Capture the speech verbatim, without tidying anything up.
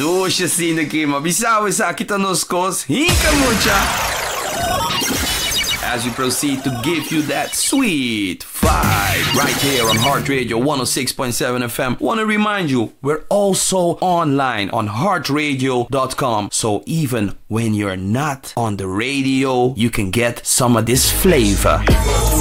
Duše sineki, ma bisawe sa kita nos kos, hinka mucha. As we proceed to give you that sweet vibe right here on Heart Radio one oh six point seven F M. Want to remind you, we're also online on heart radio dot com. So even when you're not on the radio, you can get some of this flavor.